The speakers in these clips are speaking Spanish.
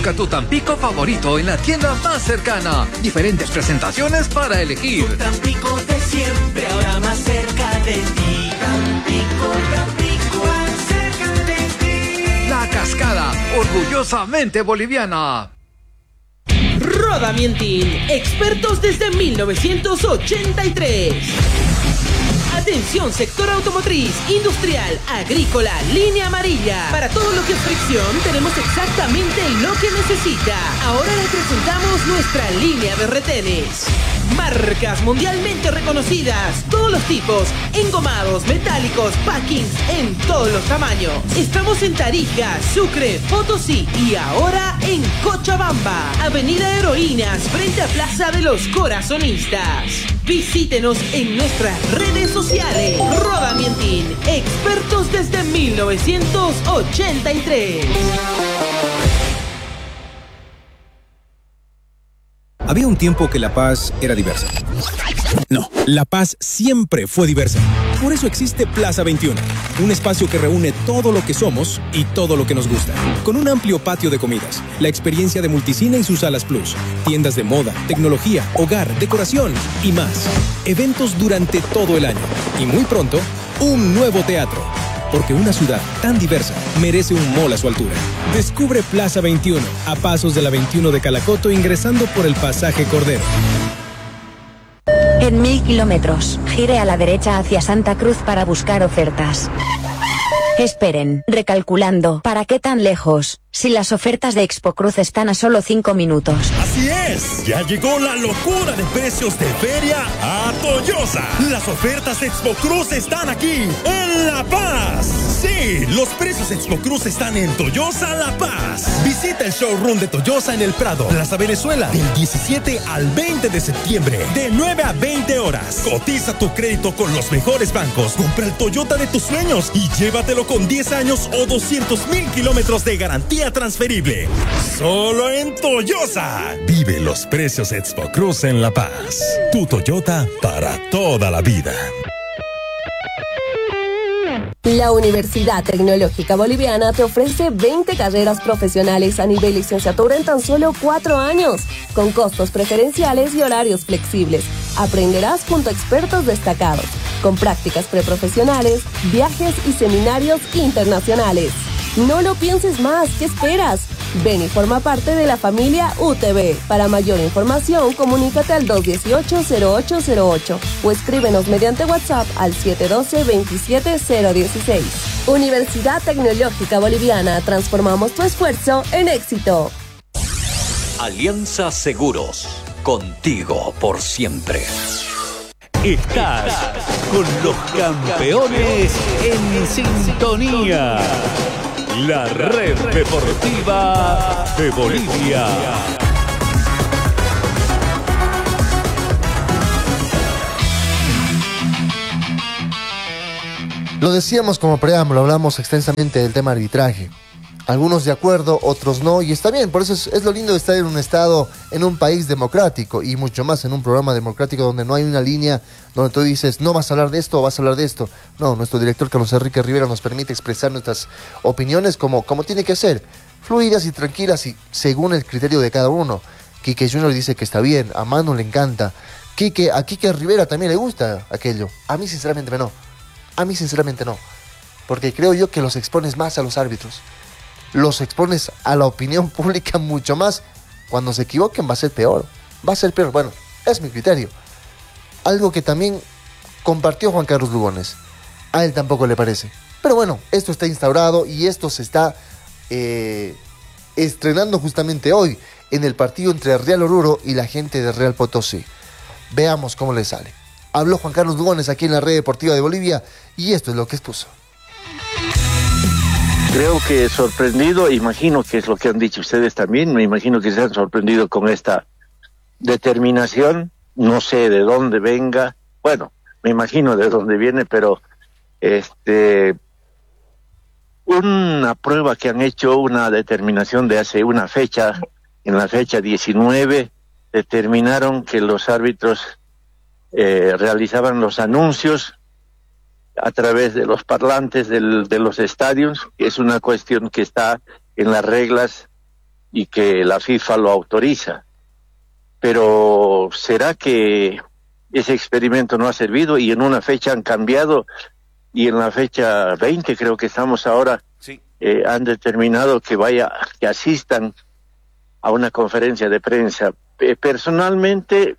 Busca tu Tampico favorito en la tienda más cercana. Diferentes presentaciones para elegir. Tu Tampico de siempre, ahora más cerca de ti. Tampico, Tampico, más cerca de ti. La Cascada, orgullosamente boliviana. Rodamientin, expertos desde 1983. Atención, sector automotriz, industrial, agrícola, línea amarilla. Para todo lo que es fricción, tenemos exactamente lo que necesita. Ahora le presentamos nuestra línea de retenes. Marcas mundialmente reconocidas, todos los tipos, engomados, metálicos, packings, en todos los tamaños. Estamos en Tarija, Sucre, Potosí y ahora en Cochabamba. Avenida Heroínas, frente a Plaza de los Corazonistas. Visítenos en nuestras redes sociales. Rodamientin, expertos desde 1983. Había un tiempo que La Paz era diversa. No, La Paz siempre fue diversa. Por eso existe Plaza 21, un espacio que reúne todo lo que somos y todo lo que nos gusta. Con un amplio patio de comidas, la experiencia de Multicine y sus salas Plus, tiendas de moda, tecnología, hogar, decoración y más. Eventos durante todo el año. Y muy pronto, un nuevo teatro. Porque una ciudad tan diversa merece un mall a su altura. Descubre Plaza 21, a pasos de la 21 de Calacoto, ingresando por el pasaje Cordero. En 1000 kilómetros, gire a la derecha hacia Santa Cruz para buscar ofertas. Esperen, recalculando, ¿para qué tan lejos? Si las ofertas de Expo Cruz están a solo 5 minutos. Así es, ya llegó la locura de precios de feria a Toyosa. Las ofertas de Expo Cruz están aquí, en La Paz. Sí, los precios Expo Cruz están en Toyosa La Paz. Visita el showroom de Toyosa en el Prado, Plaza Venezuela, del 17 al 20 de septiembre, de 9 a 20 horas. Cotiza tu crédito con los mejores bancos. Compra el Toyota de tus sueños y llévatelo con 10 años o 200,000 kilómetros de garantía transferible. Solo en Toyosa. Vive los precios Expo Cruz en La Paz. Tu Toyota para toda la vida. La Universidad Tecnológica Boliviana te ofrece 20 carreras profesionales a nivel licenciatura en tan solo 4 años, con costos preferenciales y horarios flexibles. Aprenderás junto a expertos destacados, con prácticas preprofesionales, viajes y seminarios internacionales. No lo pienses más, ¿qué esperas? Ven y forma parte de la familia UTB. Para mayor información, comunícate al 218-0808 o escríbenos mediante WhatsApp al 712-27016. Universidad Tecnológica Boliviana, transformamos tu esfuerzo en éxito. Alianza Seguros, contigo por siempre. Estás con los campeones en sintonía. La red deportiva de Bolivia. Lo decíamos como preámbulo, hablamos extensamente del tema arbitraje. Algunos de acuerdo, otros no, y está bien, por eso es lo lindo de estar en un estado, en un país democrático, y mucho más en un programa democrático donde no hay una línea donde tú dices, no vas a hablar de esto o vas a hablar de esto. No, nuestro director Carlos Enrique Rivera nos permite expresar nuestras opiniones como tiene que ser, fluidas y tranquilas y según el criterio de cada uno. Quique Junior dice que está bien, a Manu le encanta, a Quique Rivera también le gusta aquello. A mí sinceramente no, porque creo yo que los expones más a los árbitros. Los expones a la opinión pública mucho más. Cuando se equivoquen va a ser peor. Bueno, es mi criterio. Algo que también compartió Juan Carlos Lugones. A él tampoco le parece. Pero bueno, esto está instaurado y esto se está estrenando justamente hoy en el partido entre Real Oruro y la gente de Real Potosí. Veamos cómo le sale. Habló Juan Carlos Lugones aquí en la Red Deportiva de Bolivia y esto es lo que expuso. Creo que sorprendido, imagino que es lo que han dicho ustedes también, me imagino que se han sorprendido con esta determinación, no sé de dónde venga, bueno, me imagino de dónde viene, pero una prueba que han hecho, una determinación de hace una fecha, en la fecha 19, determinaron que los árbitros realizaban los anuncios a través de los parlantes de los estadios, que es una cuestión que está en las reglas y que la FIFA lo autoriza. Pero ¿será que ese experimento no ha servido y en una fecha han cambiado y en la fecha 20 creo que estamos ahora, sí, han determinado que asistan a una conferencia de prensa? Personalmente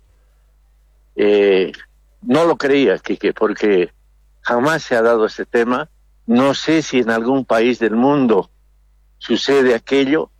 no lo creía, Quique, porque jamás se ha dado este tema. No sé si en algún país del mundo sucede aquello,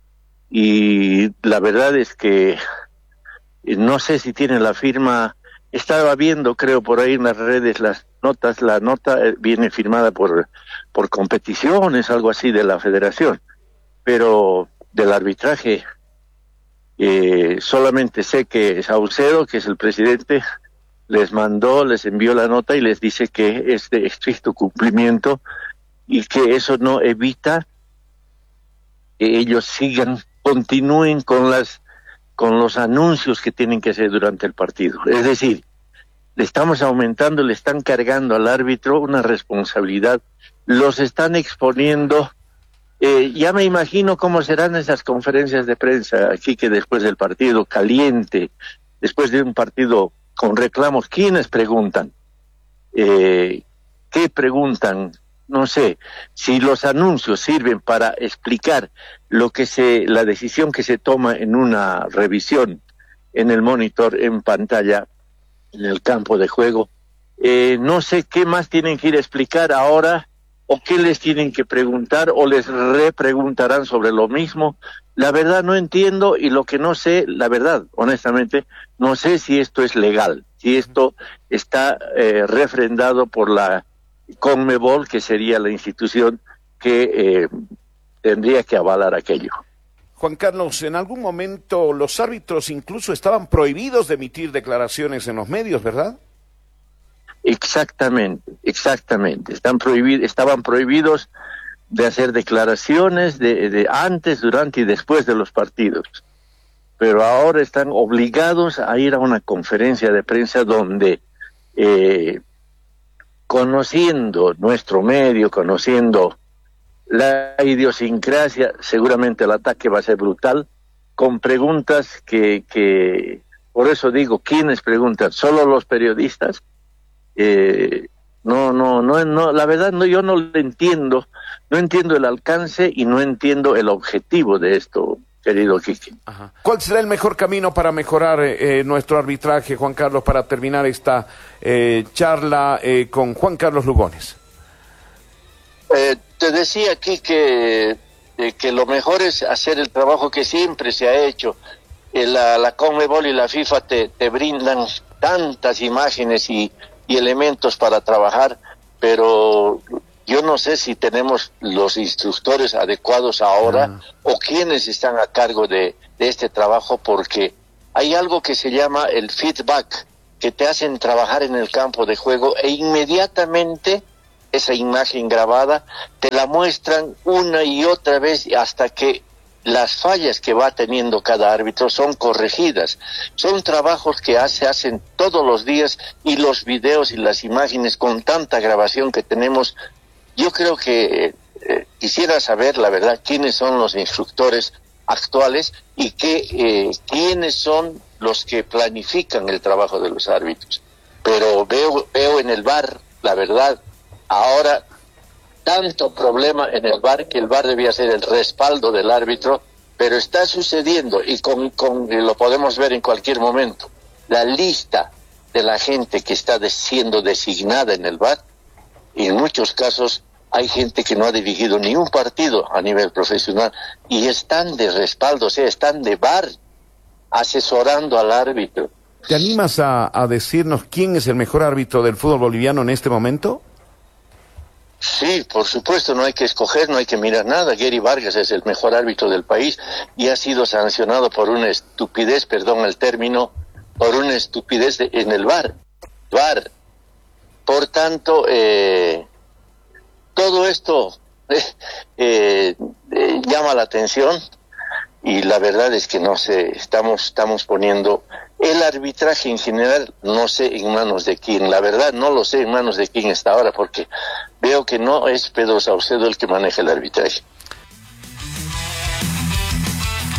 y la verdad es que no sé si tiene la firma. Estaba viendo, creo, por ahí en las redes las notas. La nota viene firmada por competiciones, algo así, de la federación, pero del arbitraje solamente sé que Saucedo, que es el presidente, les envió la nota y les dice que es de estricto cumplimiento y que eso no evita que ellos continúen con los anuncios que tienen que hacer durante el partido. Es decir, le estamos aumentando, le están cargando al árbitro una responsabilidad, los están exponiendo. Ya me imagino cómo serán esas conferencias de prensa aquí, que después del partido caliente, después de un partido con reclamos, ¿quiénes preguntan? ¿Qué preguntan? No sé, si los anuncios sirven para explicar la decisión que se toma en una revisión, en el monitor, en pantalla, en el campo de juego, no sé qué más tienen que ir a explicar ahora, o qué les tienen que preguntar, o les repreguntarán sobre lo mismo. La verdad no entiendo, y lo que no sé, la verdad, honestamente, no sé si esto es legal, si esto está refrendado por la CONMEBOL, que sería la institución que tendría que avalar aquello. Juan Carlos, en algún momento los árbitros incluso estaban prohibidos de emitir declaraciones en los medios, ¿verdad? Exactamente. Estaban prohibidos de hacer declaraciones de antes, durante y después de los partidos. Pero ahora están obligados a ir a una conferencia de prensa donde, conociendo nuestro medio, conociendo la idiosincrasia, seguramente el ataque va a ser brutal, con preguntas que por eso digo, ¿quiénes preguntan? ¿Solo los periodistas? No, la verdad yo no lo entiendo, no entiendo el alcance y no entiendo el objetivo de esto, querido Quique. Ajá. ¿Cuál será el mejor camino para mejorar nuestro arbitraje, Juan Carlos, para terminar esta charla con Juan Carlos Lugones? Te decía aquí que lo mejor es hacer el trabajo que siempre se ha hecho. La CONMEBOL y la FIFA te brindan tantas imágenes y elementos para trabajar, pero yo no sé si tenemos los instructores adecuados ahora o quienes están a cargo de este trabajo, porque hay algo que se llama el feedback, que te hacen trabajar en el campo de juego e inmediatamente esa imagen grabada te la muestran una y otra vez hasta que las fallas que va teniendo cada árbitro son corregidas. Son trabajos que se hacen todos los días, y los videos y las imágenes con tanta grabación que tenemos, yo creo que quisiera saber, la verdad, quiénes son los instructores actuales y quiénes son los que planifican el trabajo de los árbitros. Pero veo en el VAR, la verdad, ahora tanto problema en el VAR, que el VAR debía ser el respaldo del árbitro, pero está sucediendo, y lo podemos ver en cualquier momento, la lista de la gente que está siendo designada en el VAR, y en muchos casos hay gente que no ha dirigido ni un partido a nivel profesional, y están de respaldo, o sea, están de VAR, asesorando al árbitro. ¿Te animas a decirnos quién es el mejor árbitro del fútbol boliviano en este momento? Sí, por supuesto, no hay que escoger, no hay que mirar nada. Gary Vargas es el mejor árbitro del país y ha sido sancionado por una estupidez, perdón el término, por una estupidez en el VAR. Por tanto, todo esto llama la atención, y la verdad es que no sé, estamos poniendo el arbitraje en general, no sé en manos de quién. La verdad no lo sé en manos de quién está ahora, porque veo que no es Pedro Saucedo el que maneja el arbitraje.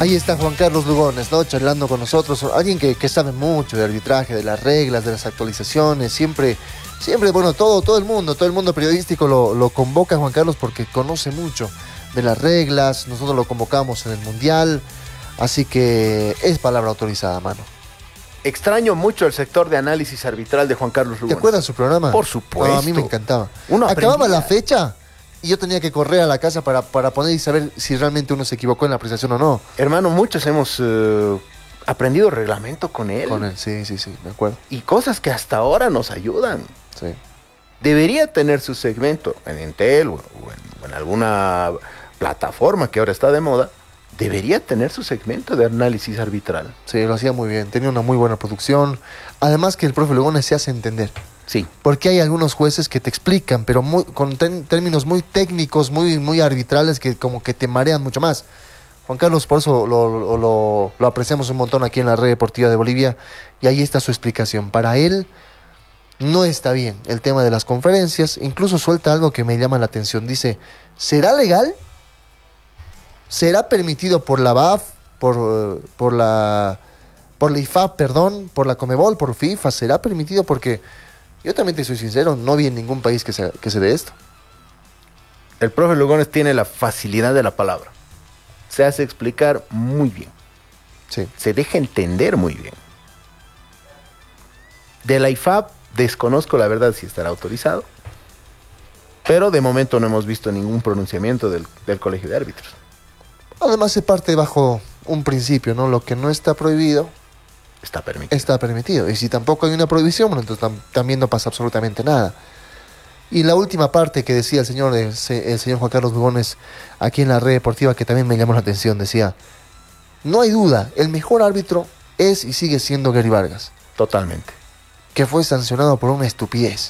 Ahí está Juan Carlos Lugones, ¿no? Charlando con nosotros. Alguien que sabe mucho de arbitraje, de las reglas, de las actualizaciones. Siempre, bueno, todo el mundo periodístico lo convoca a Juan Carlos porque conoce mucho de las reglas. Nosotros lo convocamos en el Mundial. Así que es palabra autorizada, mano. Extraño mucho el sector de análisis arbitral de Juan Carlos Lugones. ¿Te acuerdas su programa? Por supuesto. No, a mí me encantaba. Acababa la fecha y yo tenía que correr a la casa para poner y saber si realmente uno se equivocó en la apreciación o no. Hermano, muchos hemos aprendido reglamento con él. Con él, sí, me acuerdo. Y cosas que hasta ahora nos ayudan. Sí. Debería tener su segmento en Entel o en alguna plataforma que ahora está de moda. Debería tener su segmento de análisis arbitral. Sí, lo hacía muy bien. Tenía una muy buena producción. Además que el profe Lugones se hace entender. Sí. Porque hay algunos jueces que te explican, pero con términos muy técnicos, muy arbitrales, que como que te marean mucho más. Juan Carlos, por eso lo apreciamos un montón aquí en la Red Deportiva de Bolivia. Y ahí está su explicación. Para él no está bien el tema de las conferencias. Incluso suelta algo que me llama la atención. Dice, ¿será legal? ¿Será permitido por la BAF, por la IFAB, perdón, por la Conmebol, por FIFA? ¿Será permitido? Porque yo también te soy sincero, no vi en ningún país que se dé esto. El profe Lugones tiene la facilidad de la palabra. Se hace explicar muy bien. Sí. Se deja entender muy bien. De la IFAB desconozco la verdad si estará autorizado, pero de momento no hemos visto ningún pronunciamiento del Colegio de Árbitros. Además se parte bajo un principio, ¿no? Lo que no está prohibido está permitido. Está permitido. Y si tampoco hay una prohibición, bueno, entonces también no pasa absolutamente nada. Y la última parte que decía el señor Juan Carlos Lugones aquí en la Red Deportiva, que también me llamó la atención, decía, no hay duda, el mejor árbitro es y sigue siendo Gary Vargas. Totalmente. Que fue sancionado por una estupidez.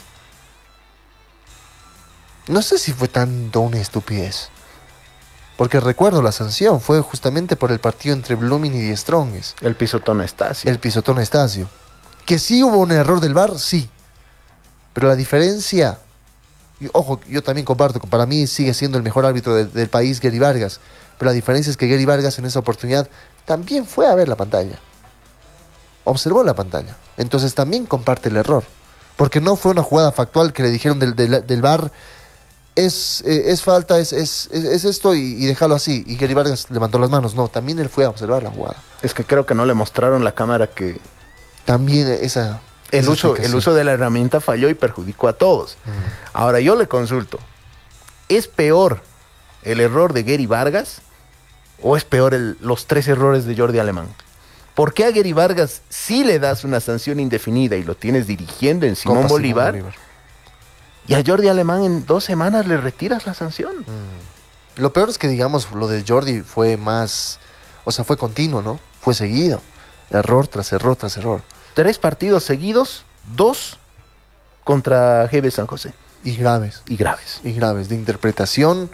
No sé si fue tanto una estupidez. Porque recuerdo la sanción fue justamente por el partido entre Blooming y Die Strongest. El pisotón Estacio. Que sí hubo un error del VAR, sí. Pero la diferencia... Ojo, yo también comparto, para mí sigue siendo el mejor árbitro del país, Gary Vargas. Pero la diferencia es que Gary Vargas en esa oportunidad también fue a ver la pantalla. Observó la pantalla. Entonces también comparte el error. Porque no fue una jugada factual que le dijeron del VAR... Es falta, es esto y déjalo así. Y Gary Vargas levantó las manos. No, también él fue a observar la jugada. Es que creo que no le mostraron la cámara que... También el uso de la herramienta falló y perjudicó a todos. Ahora yo le consulto. ¿Es peor el error de Gary Vargas o es peor los 3 errores de Jordi Alemán? ¿Por qué a Gary Vargas sí le das una sanción indefinida y lo tienes dirigiendo en Simón Bolívar? Y a Jordi Alemán en 2 semanas le retiras la sanción. Lo peor es que, digamos, lo de Jordi fue más... O sea, fue continuo, ¿no? Fue seguido. Error tras error tras error. 3 partidos seguidos, 2 contra GB San José. Y graves. Y graves. De interpretación